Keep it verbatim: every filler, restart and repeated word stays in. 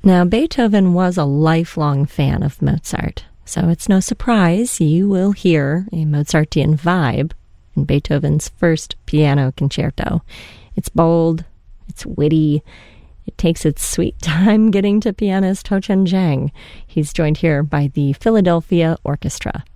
Now, Beethoven was a lifelong fan of Mozart, so it's no surprise you will hear a Mozartian vibe in Beethoven's first piano concerto. It's bold, it's witty, it takes its sweet time getting to pianist Ho Chen Jang. He's joined here by the Philadelphia Orchestra.